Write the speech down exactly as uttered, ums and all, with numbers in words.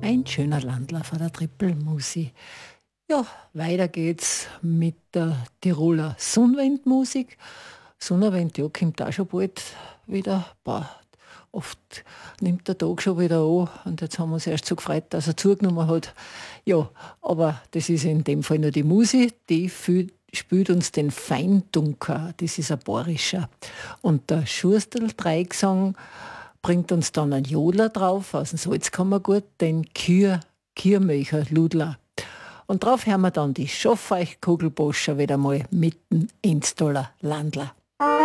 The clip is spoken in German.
Ein schöner Landler von der Trippelmusik. Ja, weiter geht's mit der Tiroler Sonnenwindmusik. Sonnenwind, ja, kommt auch schon bald wieder. Boah, oft nimmt der Tag schon wieder an und jetzt haben wir uns erst so gefreut, dass er zugenommen hat. Ja, aber das ist in dem Fall nur die Musik, die fühlt, spielt uns den Feindunker, das ist ein bayerischer. Und der Schurstel-Dreigesang bringt uns dann einen Jodler drauf, aus dem Salzkammergut, den Kür, Kürmöcher Ludler. Und drauf hören wir dann die Schaffeich Kugelboscher wieder mal mitten ins toller Landler.